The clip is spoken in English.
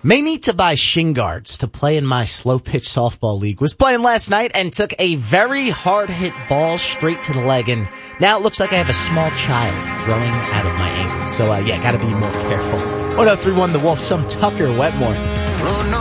May need to buy shin guards to play in my slow pitch softball league. Was playing last night and took a very hard hit ball straight to the leg, and now it looks like I have a small child growing out of my ankle. So, gotta be more careful. 103.1 The Wolf, some Tucker Wetmore.